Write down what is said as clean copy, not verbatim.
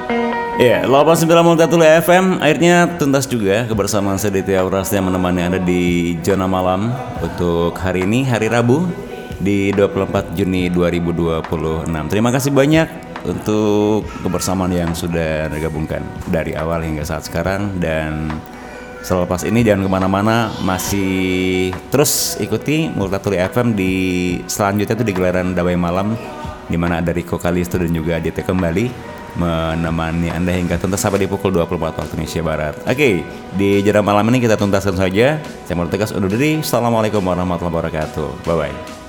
Ya, 89.1 FM akhirnya tuntas juga kebersamaan saya Ditya Auras yang menemani Anda di Zona Malam untuk hari ini, hari Rabu di 24 Juni 2026. Terima kasih banyak untuk kebersamaan yang sudah digabungkan dari awal hingga saat sekarang. Dan selepas ini jangan kemana-mana, masih terus ikuti Multatuli FM di selanjutnya itu di gelaran Dawai Malam, di mana ada Riko Kalisto dan juga Aditya kembali menemani Anda hingga tuntas sampai di pukul 24 waktu Indonesia Barat. Oke, di jeda malam ini kita tuntaskan saja. Saya Murtegas undur diri. Assalamualaikum warahmatullahi wabarakatuh. Bye-bye.